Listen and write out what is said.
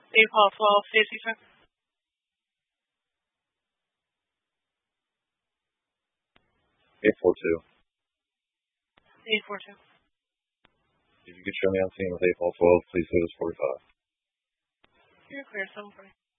April 12, safety check. 842. 842. If you could show me on scene with 812, please hit us 45. You're clear, 740.